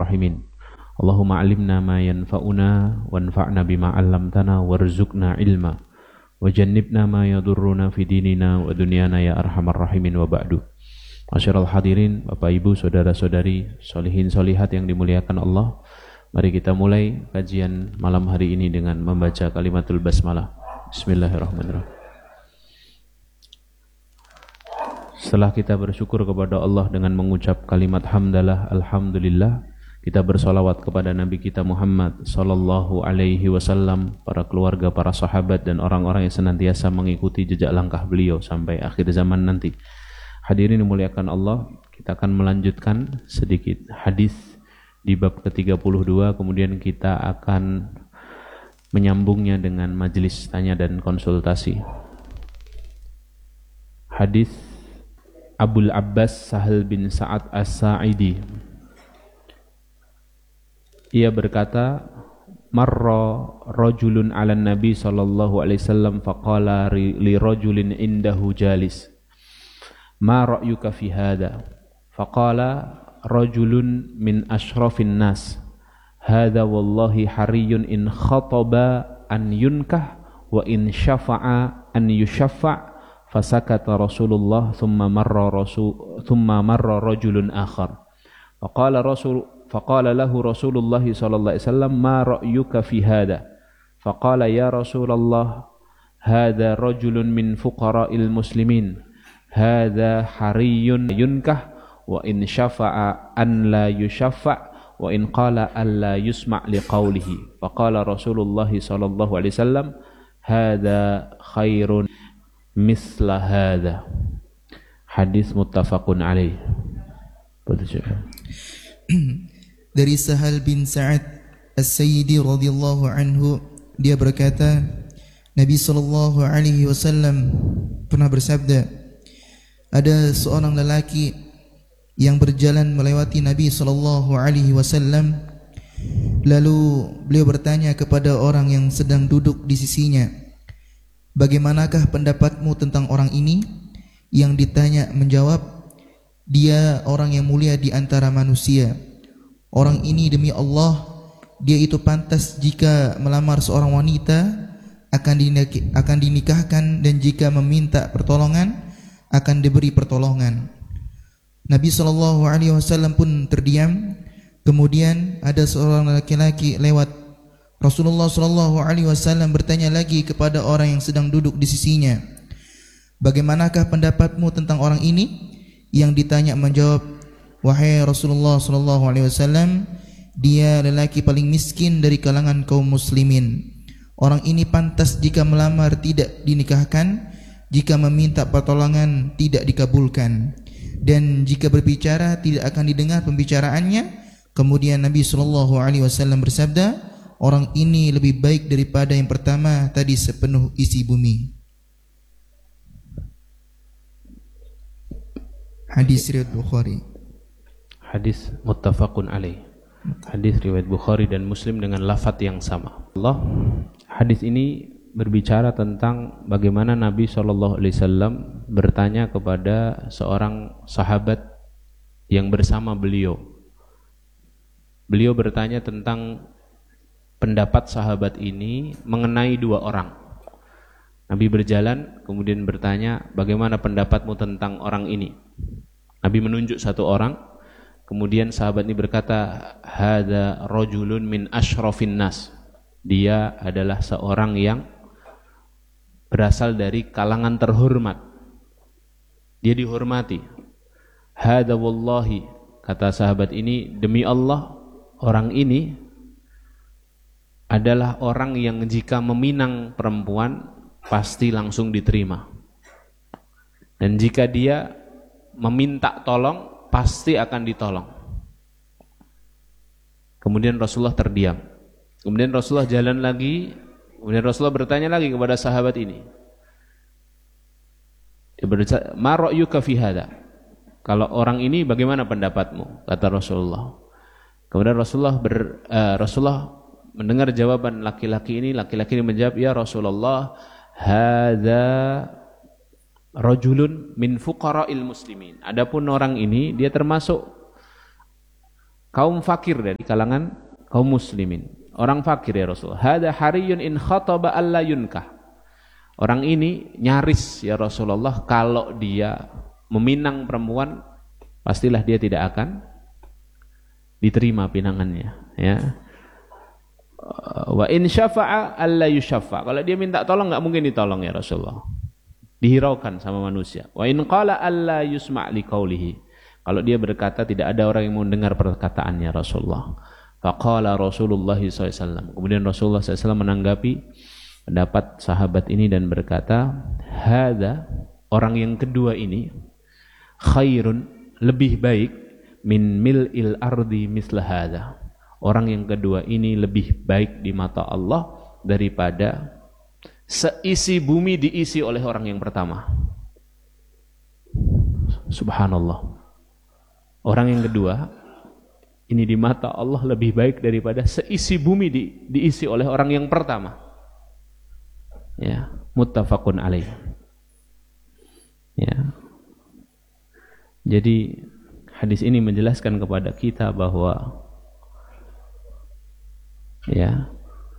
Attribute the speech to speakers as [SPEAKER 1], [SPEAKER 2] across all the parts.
[SPEAKER 1] rahimin. Allahumma alimna ma yanfa'una wanfa'na bima 'allamtana warzuqna ilma wajannibna ma yadurruna fi dinina wa dunyana ya arhamar rahimin wa ba'du. Masyiral hadirin, Bapak Ibu, saudara-saudari, solihin solihat yang dimuliakan Allah. Mari kita mulai kajian malam hari ini dengan membaca kalimatul basmalah. Bismillahirrahmanirrahim. Setelah kita bersyukur kepada Allah dengan mengucap kalimat hamdalah, alhamdulillah, kita bersolawat kepada Nabi kita Muhammad sallallahu alaihi wasallam, para keluarga, para sahabat, dan orang-orang yang senantiasa mengikuti jejak langkah beliau sampai akhir zaman nanti. Hadirin dimuliakan Allah, kita akan melanjutkan sedikit hadis di bab ke-32, kemudian kita akan menyambungnya dengan majelis tanya dan konsultasi. Hadis Abul Abbas Sahal bin Sa'ad As-Sa'idi, ia berkata, marra rajulun 'alan nabi sallallahu alaihi wasallam faqala li rajulin indahu jalis, ma ra'yuka fi hadha? Faqala rajulun min ashrafin nas, hadha wallahi hariyun in khataba an yunkah wa in syafa'a an yushaffa'. Fasakata Rasulullah thumma marra rajulun akhar. Faqala lahu Rasulullah sallallahu alaihi wasallam, ma ra'yuka fi hadha? Faqala ya Rasulullah, hadha rajulun min fuqara'il muslimin, hadha hariyun yunkah wa in syafa'a an la yushaffa' wa in qala an la yusma' liqawlihi. Faqala Rasulullah sallallahu alaihi wasallam, hadha khairun misla hadha. Hadis muttafaqun alaih.
[SPEAKER 2] Dari Sahal bin Sa'ad As-Sayyidi radhiyallahu anhu, dia berkata, Nabi sallallahu alaihi wasallam pernah bersabda, ada seorang lelaki yang berjalan melewati Nabi sallallahu alaihi wasallam, lalu beliau bertanya kepada orang yang sedang duduk di sisinya, bagaimanakah pendapatmu tentang orang ini? Yang ditanya menjawab, dia orang yang mulia di antara manusia. Orang ini demi Allah, dia itu pantas jika melamar seorang wanita akan dinikahkan, dan jika meminta pertolongan akan diberi pertolongan. Nabi SAW pun terdiam. Kemudian ada seorang laki-laki lewat. Rasulullah SAW bertanya lagi kepada orang yang sedang duduk di sisinya, bagaimanakah pendapatmu tentang orang ini? Yang ditanya menjawab, wahai Rasulullah SAW, dia lelaki paling miskin dari kalangan kaum muslimin. Orang ini pantas jika melamar tidak dinikahkan, jika meminta pertolongan tidak dikabulkan, dan jika berbicara tidak akan didengar pembicaraannya. Kemudian Nabi SAW bersabda, orang ini lebih baik daripada yang pertama tadi sepenuh isi bumi. Hadis riwayat Bukhari.
[SPEAKER 1] Hadis muttafaqun alaih. Hadis riwayat Bukhari dan Muslim dengan lafaz yang sama. Hadis ini berbicara tentang bagaimana Nabi SAW bertanya kepada seorang sahabat yang bersama beliau. Beliau bertanya tentang pendapat sahabat ini mengenai dua orang. Nabi berjalan kemudian bertanya, bagaimana pendapatmu tentang orang ini? Nabi menunjuk satu orang. Kemudian sahabat ini berkata, hadza rajulun min ashrafin nas. Dia adalah seorang yang berasal dari kalangan terhormat. Dia dihormati. Hadza wallahi, kata sahabat ini, demi Allah, orang ini adalah orang yang jika meminang perempuan pasti langsung diterima. Dan jika dia meminta tolong pasti akan ditolong. Kemudian Rasulullah terdiam. Kemudian Rasulullah jalan lagi. Kemudian Rasulullah bertanya lagi kepada sahabat ini. Dia bertanya, ma ra'yuka fi hadha? Kalau orang ini bagaimana pendapatmu? Kata Rasulullah. Kemudian Rasulullah mendengar jawaban laki-laki ini menjawab, ya Rasulullah, hadza rajulun min fuqara'il muslimin. Adapun orang ini dia termasuk kaum fakir dari kalangan kaum muslimin. Orang fakir ya Rasulullah. Hada hariyun in khataba alla yunkah. Orang ini nyaris ya Rasulullah, kalau dia meminang perempuan pastilah dia tidak akan diterima pinangannya, ya. Wa in syafa'a alla yusyaffa. Kalau dia minta tolong enggak mungkin ditolong ya Rasulullah. Dihiraukan sama manusia. Wa in qala alla yusma' li qawlihi. Kalau dia berkata tidak ada orang yang mau dengar perkataannya Rasulullah. Faqala Rasulullah SAW. Kemudian Rasulullah SAW menanggapi pendapat sahabat ini dan berkata, hadza, orang yang kedua ini, khairun, lebih baik, min mil'il ardi misla hadza. Orang yang kedua ini lebih baik di mata Allah daripada seisi bumi diisi oleh orang yang pertama. Subhanallah. Orang yang kedua ini di mata Allah lebih baik daripada seisi bumi diisi oleh orang yang pertama. Ya, muttafaqun alaih. Ya. Jadi hadis ini menjelaskan kepada kita bahwa ya,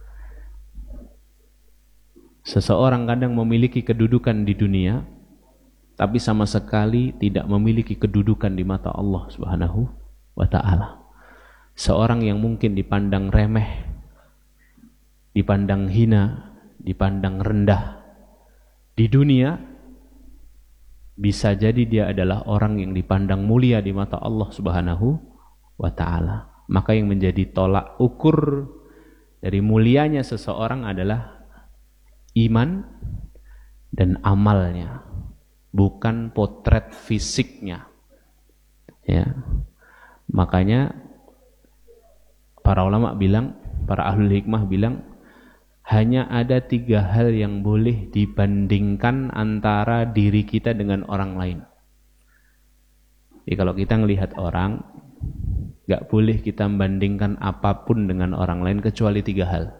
[SPEAKER 1] seseorang kadang memiliki kedudukan di dunia tapi sama sekali tidak memiliki kedudukan di mata Allah Subhanahu wa ta'ala. Seorang yang mungkin dipandang remeh, dipandang hina, dipandang rendah di dunia, bisa jadi dia adalah orang yang dipandang mulia di mata Allah Subhanahu wa ta'ala. Maka yang menjadi tolak ukur dari mulianya seseorang adalah iman dan amalnya, bukan potret fisiknya. Ya. Makanya para ulama bilang, para ahlul hikmah bilang, hanya ada 3 hal yang boleh dibandingkan antara diri kita dengan orang lain. Jadi kalau kita melihat orang, gak boleh kita membandingkan apapun dengan orang lain kecuali 3 hal.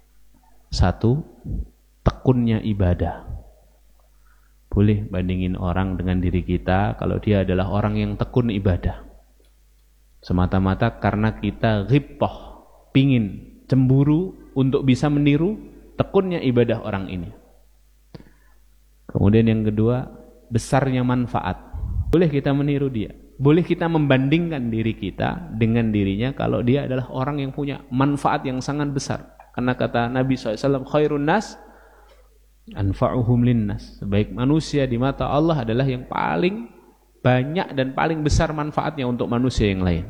[SPEAKER 1] 1, tekunnya ibadah. Boleh bandingin orang dengan diri kita kalau dia adalah orang yang tekun ibadah. Semata-mata karena kita ghibthah, pingin, cemburu untuk bisa meniru tekunnya ibadah orang ini. Kemudian yang kedua, besarnya manfaat. Boleh kita meniru dia, boleh kita membandingkan diri kita dengan dirinya kalau dia adalah orang yang punya manfaat yang sangat besar. Karena kata Nabi SAW, khairun nas anfa'uhum linnas. Sebaik manusia di mata Allah adalah yang paling banyak dan paling besar manfaatnya untuk manusia yang lain.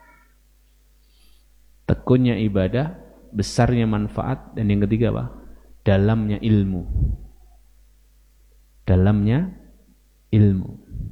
[SPEAKER 1] Tekunnya ibadah, besarnya manfaat, dan yang ketiga apa? Dalamnya ilmu. Dalamnya ilmu.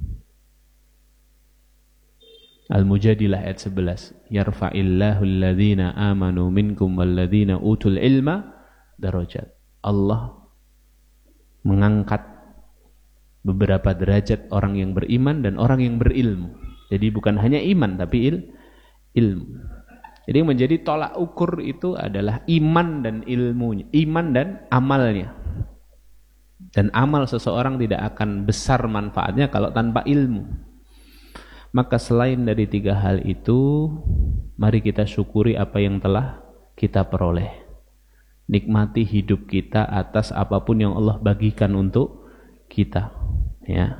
[SPEAKER 1] Al-Mujadilah ayat 11. Yarfa'illahu alladhina amanu minkum walladhina utul ilma darajat. Allah mengangkat beberapa derajat orang yang beriman dan orang yang berilmu. Jadi bukan hanya iman tapi ilmu. Jadi yang menjadi tolak ukur itu adalah iman dan ilmunya, iman dan amalnya. Dan amal seseorang tidak akan besar manfaatnya kalau tanpa ilmu. Maka selain dari 3 hal itu, mari kita syukuri apa yang telah kita peroleh. Nikmati hidup kita atas apapun yang Allah bagikan untuk kita. Ya.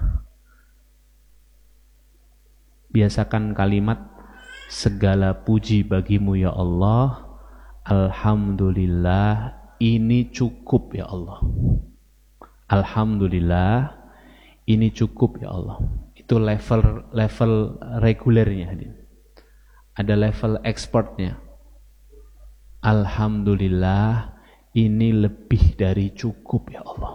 [SPEAKER 1] Biasakan kalimat segala puji bagimu ya Allah, alhamdulillah, ini cukup ya Allah. Alhamdulillah, ini cukup ya Allah. Itu level regulernya. Ada level expertnya. Alhamdulillah, ini lebih dari cukup ya Allah.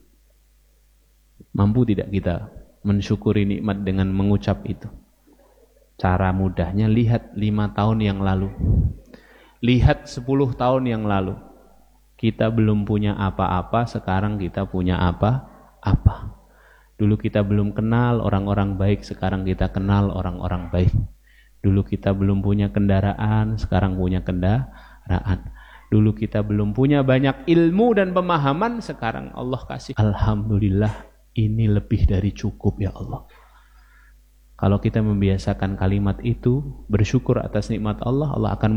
[SPEAKER 1] Mampu tidak kita mensyukuri nikmat dengan mengucap itu? Cara mudahnya, lihat 5 tahun yang lalu, lihat 10 tahun yang lalu. Kita belum punya apa-apa, sekarang kita punya apa-apa. Dulu kita belum kenal orang-orang baik, sekarang kita kenal orang-orang baik. Dulu kita belum punya kendaraan, sekarang punya kendaraan. Dulu kita belum punya banyak ilmu dan pemahaman, sekarang Allah kasih. Alhamdulillah, ini lebih dari cukup ya Allah. Kalau kita membiasakan kalimat itu, bersyukur atas nikmat Allah, Allah akan